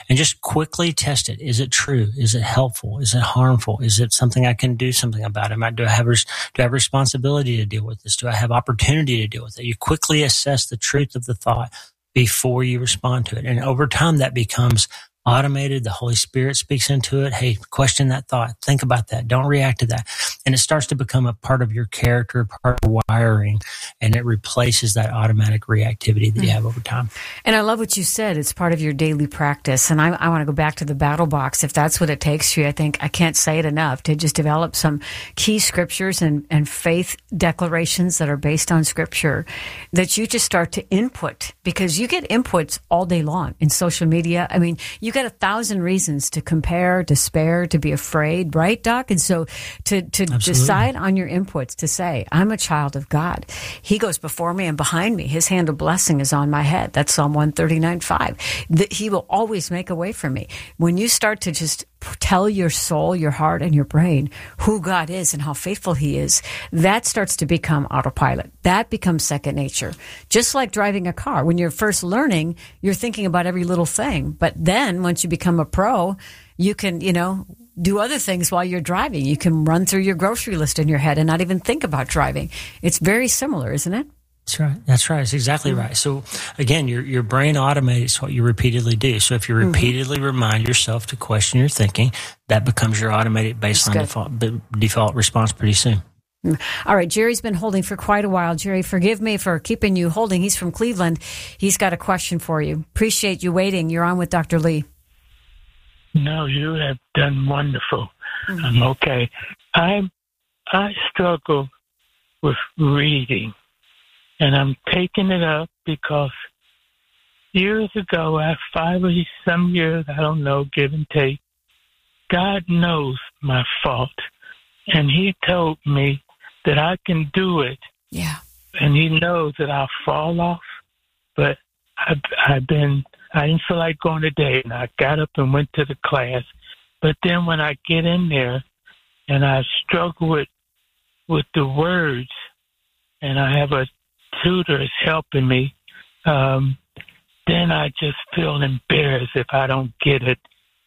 and just quickly test it. Is it true? Is it helpful? Is it harmful? Is it something I can do something about? Do I have responsibility to deal with this? Do I have opportunity to deal with it? You quickly assess the truth of the thought before you respond to it. And over time, that becomes automated. The Holy Spirit speaks into it. Hey, question that thought. Think about that. Don't react to that. And it starts to become a part of your character, part of wiring, and it replaces that automatic reactivity that you have over time. And I love what you said. It's part of your daily practice. And I want to go back to the battle box. If that's what it takes for you, I think I can't say it enough to just develop some key scriptures and faith declarations that are based on scripture that you just start to input, because you get inputs all day long in social media. I mean, you got 1,000 reasons to compare, despair, to be afraid, right, Doc? And so to decide on your inputs, to say, I'm a child of God. He goes before me and behind me. His hand of blessing is on my head. That's Psalm 139:5. He will always make a way for me. When you start to just tell your soul, your heart, and your brain who God is and how faithful He is, that starts to become autopilot. That becomes second nature. Just like driving a car. When you're first learning, you're thinking about every little thing. But then once you become a pro, you can, do other things while you're driving. You can run through your grocery list in your head and not even think about driving. It's very similar, isn't it? That's right. It's exactly right. So again, your brain automates what you repeatedly do. So if you repeatedly remind yourself to question your thinking, that becomes your automated baseline default response pretty soon. All right. Jerry's been holding for quite a while. Jerry, forgive me for keeping you holding. He's from Cleveland. He's got a question for you. Appreciate you waiting. You're on with Dr. Lee. No, you have done wonderful. I'm okay. I struggle with reading. And I'm taking it up because years ago, after 5 or some years, I don't know, give and take, God knows my fault. And He told me that I can do it. Yeah. And He knows that I'll fall off. But I didn't feel like going today. And I got up and went to the class. But then when I get in there and I struggle with the words, and I have a tutor is helping me, then I just feel embarrassed if I don't get it.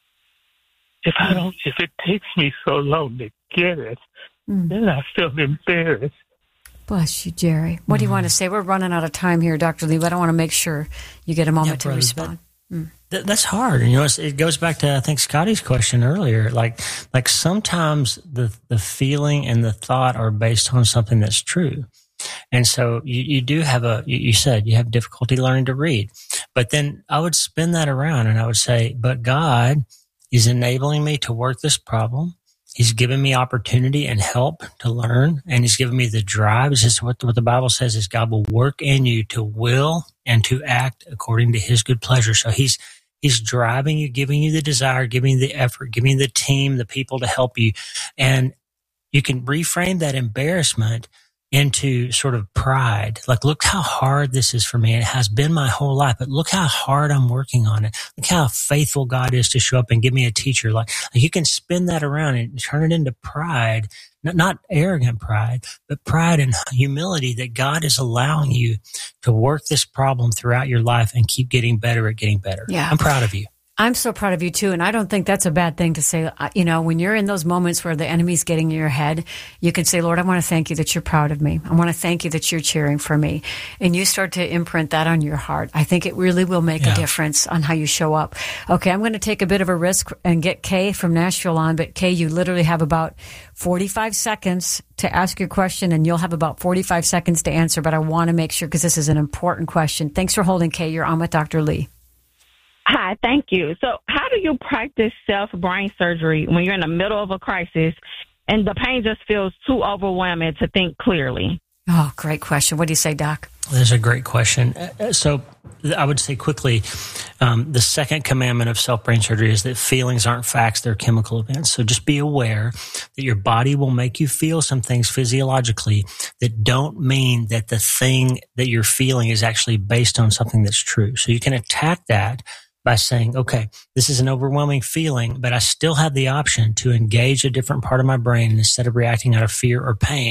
If it takes me so long to get it, then I feel embarrassed. Bless you, Jerry. What do you want to say? We're running out of time here, Dr. Lee, but I want to make sure you get a moment to respond. That's hard. It goes back to, I think, Scotty's question earlier. Like sometimes the feeling and the thought are based on something that's true. And so you do have you said you have difficulty learning to read. But then I would spin that around and I would say, but God is enabling me to work this problem. He's given me opportunity and help to learn, and He's given me the drive. It's just what the Bible says is God will work in you to will and to act according to His good pleasure. So He's driving you, giving you the desire, giving you the effort, giving you the team, the people to help you. And you can reframe that embarrassment into sort of pride. Like, look how hard this is for me. It has been my whole life, but look how hard I'm working on it. Look how faithful God is to show up and give me a teacher. Like you can spin that around and turn it into pride, not arrogant pride, but pride and humility that God is allowing you to work this problem throughout your life and keep getting better at getting better. Yeah. I'm proud of you. I'm so proud of you, too, and I don't think that's a bad thing to say. When you're in those moments where the enemy's getting in your head, you can say, Lord, I want to thank you that you're proud of me. I want to thank you that you're cheering for me. And you start to imprint that on your heart. I think it really will make a difference on how you show up. Okay, I'm going to take a bit of a risk and get Kay from Nashville on, but Kay, you literally have about 45 seconds to ask your question, and you'll have about 45 seconds to answer, but I want to make sure, because this is an important question. Thanks for holding, Kay. You're on with Dr. Lee. Hi, thank you. So how do you practice self-brain surgery when you're in the middle of a crisis and the pain just feels too overwhelming to think clearly? Oh, great question. What do you say, Doc? That's a great question. So I would say quickly, the second commandment of self-brain surgery is that feelings aren't facts, they're chemical events. So just be aware that your body will make you feel some things physiologically that don't mean that the thing that you're feeling is actually based on something that's true. So you can attack that by saying, okay, this is an overwhelming feeling, but I still have the option to engage a different part of my brain. And instead of reacting out of fear or pain,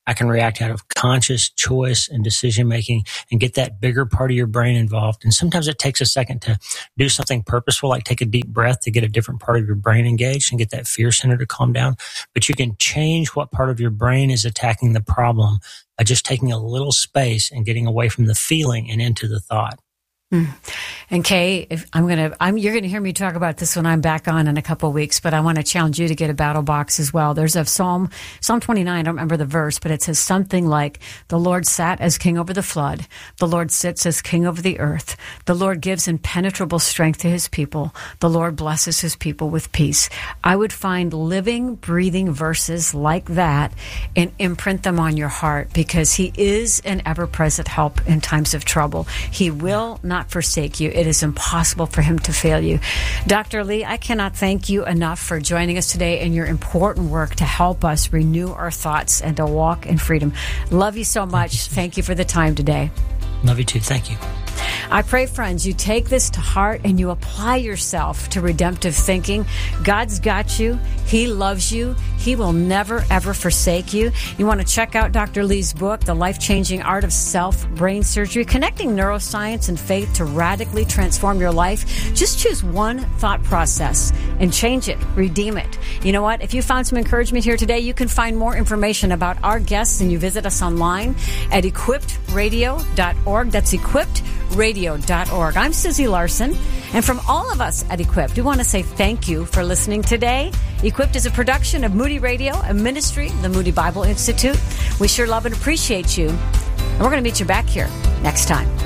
I can react out of conscious choice and decision making and get that bigger part of your brain involved. And sometimes it takes a second to do something purposeful, like take a deep breath to get a different part of your brain engaged and get that fear center to calm down. But you can change what part of your brain is attacking the problem by just taking a little space and getting away from the feeling and into the thought. And Kay, you're going to hear me talk about this when I'm back on in a couple of weeks, but I want to challenge you to get a battle box as well. There's a Psalm 29, I don't remember the verse, but it says something like, the Lord sat as king over the flood. The Lord sits as king over the earth. The Lord gives impenetrable strength to his people. The Lord blesses his people with peace. I would find living, breathing verses like that and imprint them on your heart, because he is an ever-present help in times of trouble. He will not forsake you. It is impossible for him to fail you. Dr. Lee, I cannot thank you enough for joining us today and your important work to help us renew our thoughts and to walk in freedom. Love you so much. Thank you for the time today. Love you too. Thank you. I pray, friends, you take this to heart and you apply yourself to redemptive thinking. God's got you. He loves you. He will never, ever forsake you. You want to check out Dr. Lee's book, The Life-Changing Art of Self-Brain Surgery, Connecting Neuroscience and Faith to Radically Transform Your Life. Just choose one thought process and change it, redeem it. You know what? If you found some encouragement here today, you can find more information about our guests and you visit us online at equippedradio.org. That's equippedradio.org. I'm Susie Larson, and from all of us at Equipped, we want to say thank you for listening today. Equipped is a production of Moody Radio, a ministry of the Moody Bible Institute. We sure love and appreciate you, and we're going to meet you back here next time.